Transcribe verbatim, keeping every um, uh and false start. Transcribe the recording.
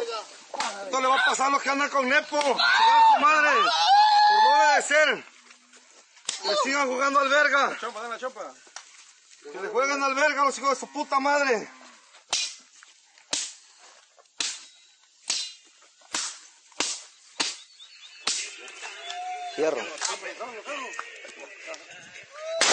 Esto le va a pasar a los que andan con Nepo. Su madre. Por no obedecer. Que sigan jugando al verga. Chopa, dame la chopa. Que le jueguen al verga a los hijos de su puta madre. Cierro.